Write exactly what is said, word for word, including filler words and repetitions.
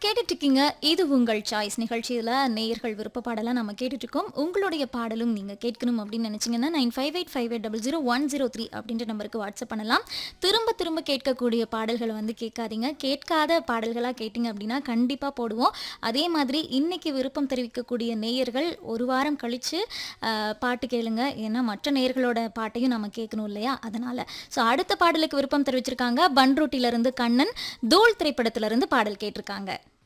கேட்டுட்டு இருக்கீங்க. இது உங்கள் சாய்ஸ் நிகழ்ச்சியில நேயர்கள் விருப்ப பாடலாம் நம்ம கேட்டுட்டு இருக்கோம். உங்களுடைய பாடலும் நீங்க கேட்கணும் அப்படின்னு நினைச்சீங்கன்னா nine five eight five eight zero zero one zero three அப்படின்ற நம்பருக்கு வாட்ஸ்அப் பண்ணலாம். திரும்ப திரும்ப கேட்கக்கூடிய பாடல்களை வந்து கேட்காதீங்க. கேட்காத பாடல்களா கேட்டீங்க அப்படின்னா கண்டிப்பா போடுவோம். அதே மாதிரி இன்னைக்கு விருப்பம் தெரிவிக்கக்கூடிய நேயர்கள் ஒரு வாரம் கழிச்சு அஹ், பாட்டு கேளுங்க. ஏன்னா மற்ற நேயர்களோட பாட்டையும் நம்ம கேட்கணும் இல்லையா? அதனால ஸோ அடுத்த பாடலுக்கு விருப்பம் தெரிவிச்சிருக்காங்க. பன்ருட்டில இருந்து கண்ணன் தூள் திரைப்படத்துல இருந்து பாடல் கேட்டிருக்காங்க.